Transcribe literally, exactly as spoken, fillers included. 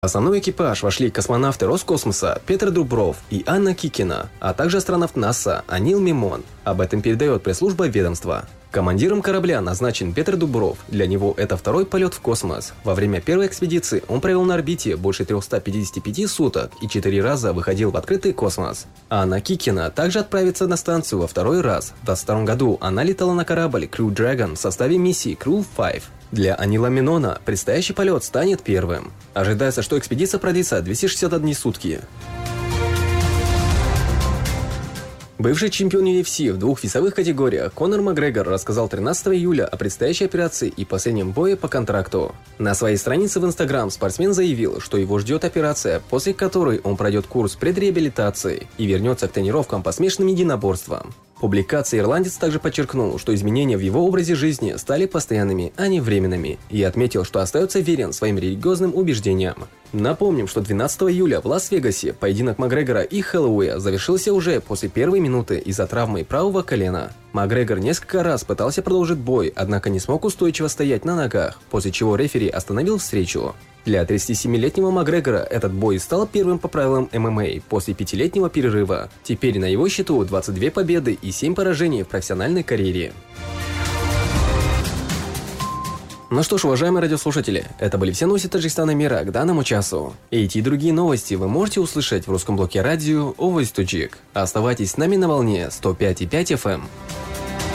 В основной экипаж вошли космонавты Роскосмоса Петр Дубров и Анна Кикина, а также астронавт НАСА Анил Мимон. Об этом передает пресс-служба ведомства. Командиром корабля назначен Петр Дубров. Для него это второй полет в космос. Во время первой экспедиции он провел на орбите больше трёхсот пятидесяти пяти суток и четыре раза выходил в открытый космос. Анна Кикина также отправится на станцию во второй раз. В две тысячи двадцать втором году она летала на корабль Crew Dragon в составе миссии Crew пять. Для Анила Минона предстоящий полет станет первым. Ожидается, что экспедиция продлится двести шестьдесят одни сутки. Бывший чемпион ю эф си в двух весовых категориях Конор Макгрегор рассказал тринадцатого июля о предстоящей операции и последнем бое по контракту. На своей странице в Инстаграм спортсмен заявил, что его ждет операция, после которой он пройдет курс предреабилитации и вернется к тренировкам по смешанным единоборствам. В публикации ирландец также подчеркнул, что изменения в его образе жизни стали постоянными, а не временными, и отметил, что остается верен своим религиозным убеждениям. Напомним, что двенадцатого июля в Лас-Вегасе поединок Макгрегора и Хэллоуэя завершился уже после первой минуты из-за травмы правого колена. Макгрегор несколько раз пытался продолжить бой, однако не смог устойчиво стоять на ногах, после чего рефери остановил встречу. Для тридцатисемилетнего Макгрегора этот бой стал первым по правилам эм эм а после пятилетнего перерыва. Теперь на его счету двадцать две победы и семь поражений в профессиональной карьере. Ну что ж, уважаемые радиослушатели, это были все новости Таджикистана и мира к данному часу. Эти и другие новости вы можете услышать в русском блоке радио Овость Таджик. Оставайтесь с нами на волне сто пять и пять эф эм.